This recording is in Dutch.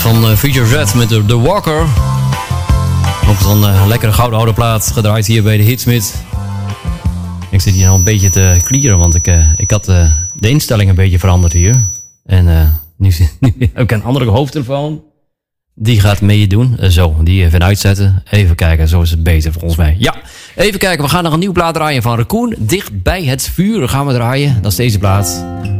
van Future Z met The Walker. Ook zo'n lekkere gouden oude plaat gedraaid hier bij de Hitsmith. Ik zit hier nou een beetje te klieren, want ik had de instelling een beetje veranderd hier. En nu heb ik een andere hoofdtelefoon. Die gaat meedoen. Zo, die even uitzetten. Even kijken, zo is het beter volgens mij. Ja, even kijken. We gaan nog een nieuw plaat draaien van Raccoon. Dicht bij het vuur gaan we draaien. Dat is deze plaat.